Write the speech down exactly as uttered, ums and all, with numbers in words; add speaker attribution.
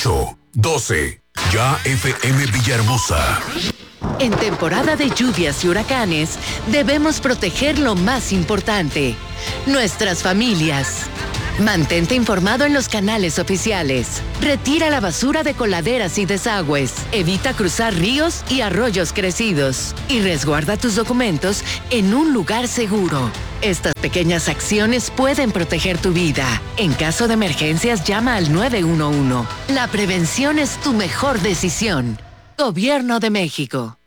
Speaker 1: ocho, doce. Ya F M Villahermosa.
Speaker 2: En temporada de lluvias y huracanes, debemos proteger lo más importante, nuestras familias. Mantente informado en los canales oficiales. Retira la basura de coladeras y desagües. Evita cruzar ríos y arroyos crecidos. Y resguarda tus documentos en un lugar seguro. Estas pequeñas acciones pueden proteger tu vida. En caso de emergencias, llama al nueve uno uno. La prevención es tu mejor decisión. Gobierno de México.